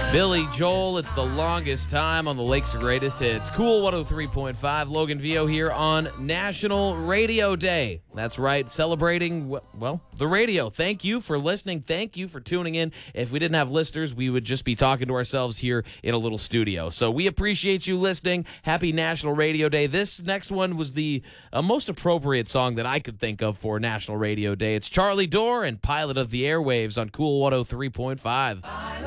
Billy Joel, it's the longest time on the Lake's Greatest Hits. Cool 103.5. Logan Vio here on National Radio Day. That's right, celebrating, well, the radio. Thank you for listening. Thank you for tuning in. If we didn't have listeners, we would just be talking to ourselves here in a little studio. So we appreciate you listening. Happy National Radio Day. This next one was the most appropriate song that I could think of for National Radio Day. It's Charlie Dore and Pilot of the Airwaves on Cool 103.5.